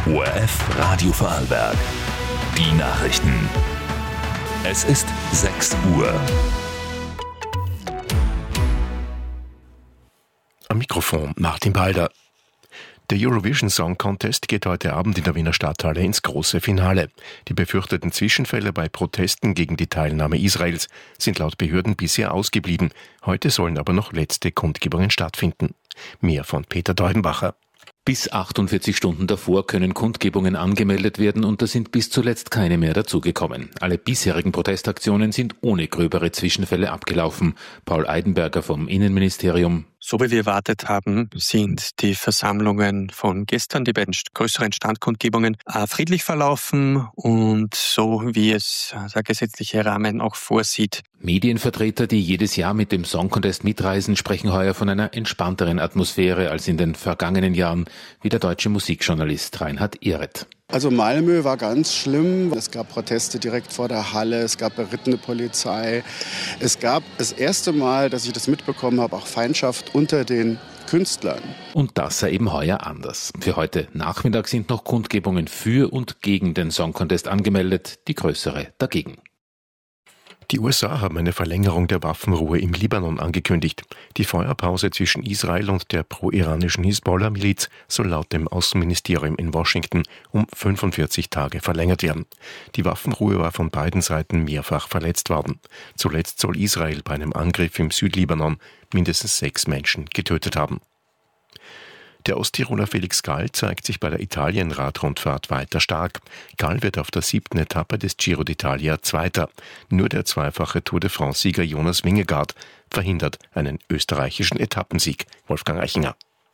ORF Radio Vorarlberg. Die Nachrichten. Es ist 6 Uhr. Am Mikrofon Martin Balder. Der Eurovision Song Contest geht heute Abend in der Wiener Stadthalle ins große Finale. Die befürchteten Zwischenfälle bei Protesten gegen die Teilnahme Israels sind laut Behörden bisher ausgeblieben. Heute sollen aber noch letzte Kundgebungen stattfinden. Mehr von Peter Deudenbacher. Bis 48 Stunden davor können Kundgebungen angemeldet werden und da sind bis zuletzt keine mehr dazugekommen. Alle bisherigen Protestaktionen sind ohne gröbere Zwischenfälle abgelaufen. Paul Eidenberger vom Innenministerium. So wie wir erwartet haben, sind die Versammlungen von gestern, die beiden größeren Standkundgebungen, friedlich verlaufen und so wie es der gesetzliche Rahmen auch vorsieht. Medienvertreter, die jedes Jahr mit dem Song Contest mitreisen, sprechen heuer von einer entspannteren Atmosphäre als in den vergangenen Jahren, wie der deutsche Musikjournalist Reinhard Ehret. Also Malmö war ganz schlimm. Es gab Proteste direkt vor der Halle, es gab berittene Polizei. Es gab das erste Mal, dass ich das mitbekommen habe, auch Feindschaft unter den Künstlern. Und das sei eben heuer anders. Für heute Nachmittag sind noch Kundgebungen für und gegen den Song Contest angemeldet, die größere dagegen. Die USA haben eine Verlängerung der Waffenruhe im Libanon angekündigt. Die Feuerpause zwischen Israel und der pro-iranischen Hisbollah-Miliz soll laut dem Außenministerium in Washington um 45 Tage verlängert werden. Die Waffenruhe war von beiden Seiten mehrfach verletzt worden. Zuletzt soll Israel bei einem Angriff im Südlibanon mindestens 6 Menschen getötet haben. Der Osttiroler Felix Gall zeigt sich bei der Italien-Radrundfahrt weiter stark. Gall wird auf der 7. Etappe des Giro d'Italia Zweiter. Nur der zweifache Tour de France-Sieger Jonas Vingegaard verhindert einen österreichischen Etappensieg. Wolfgang Eichinger.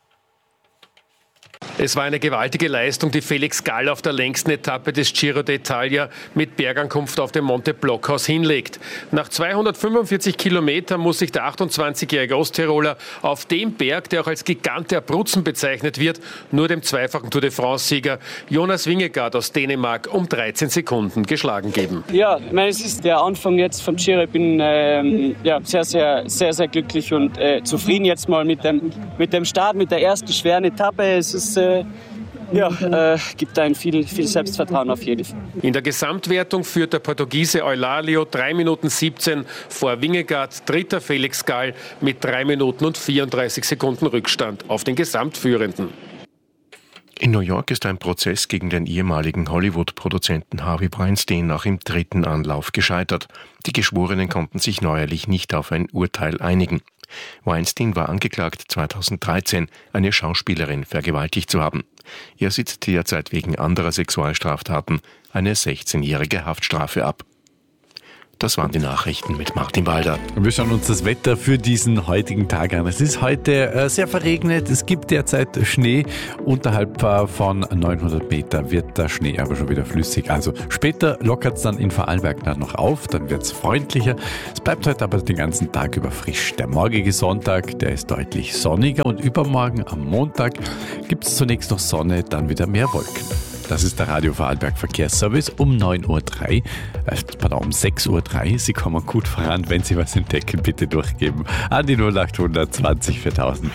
Es war eine gewaltige Leistung, die Felix Gall auf der längsten Etappe des Giro d'Italia mit Bergankunft auf dem Monte Blockhaus hinlegt. Nach 245 Kilometern muss sich der 28-jährige Osttiroler auf dem Berg, der auch als Gigant der Abruzzen bezeichnet wird, nur dem zweifachen Tour de France-Sieger Jonas Vingegaard aus Dänemark um 13 Sekunden geschlagen geben. Ja, ich meine, es ist der Anfang jetzt vom Giro. Ich bin sehr glücklich und zufrieden jetzt mal mit dem Start, mit der ersten schweren Etappe. Es ist gibt ein viel Selbstvertrauen auf jeden Fall. In der Gesamtwertung führt der Portugiese Eulalio 3 Minuten 17 vor Vingegaard, dritter Felix Gall mit 3 Minuten und 34 Sekunden Rückstand auf den Gesamtführenden. In New York ist ein Prozess gegen den ehemaligen Hollywood-Produzenten Harvey Weinstein nach im 3. Anlauf gescheitert. Die Geschworenen konnten sich neuerlich nicht auf ein Urteil einigen. Weinstein war angeklagt, 2013 eine Schauspielerin vergewaltigt zu haben. Er sitzt derzeit wegen anderer Sexualstraftaten eine 16-jährige Haftstrafe ab. Das waren die Nachrichten mit Martin Balder. Wir schauen uns das Wetter für diesen heutigen Tag an. Es ist heute sehr verregnet. Es gibt derzeit Schnee. Unterhalb von 900 Meter wird der Schnee aber schon wieder flüssig. Also später lockert es dann in Vorarlberg dann noch auf. Dann wird es freundlicher. Es bleibt heute aber den ganzen Tag über frisch. Der morgige Sonntag, der ist deutlich sonniger. Und übermorgen am Montag gibt es zunächst noch Sonne, dann wieder mehr Wolken. Das ist der Radio Vorarlberg Verkehrsservice um 9.03 Uhr. Um 6.03 Uhr. Sie kommen gut voran. Wenn Sie was entdecken, bitte durchgeben. An die 0800 20 4000.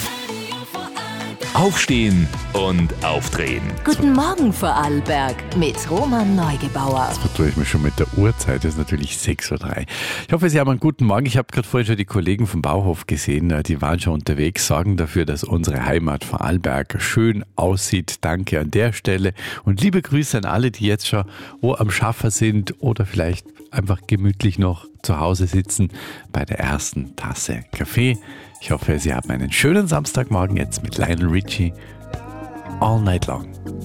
Aufstehen und aufdrehen. Guten Morgen Vorarlberg mit Roman Neugebauer. Das vertue ich mir schon mit der Uhrzeit, das ist natürlich 6.03 Uhr. Ich hoffe, Sie haben einen guten Morgen. Ich habe gerade vorhin schon die Kollegen vom Bauhof gesehen, die waren schon unterwegs, sorgen dafür, dass unsere Heimat Vorarlberg schön aussieht. Danke an der Stelle und liebe Grüße an alle, die jetzt schon am Schaffer sind oder vielleicht einfach gemütlich noch zu Hause sitzen bei der ersten Tasse Kaffee. Ich hoffe, Sie haben einen schönen Samstagmorgen jetzt mit Lionel Richie All Night Long.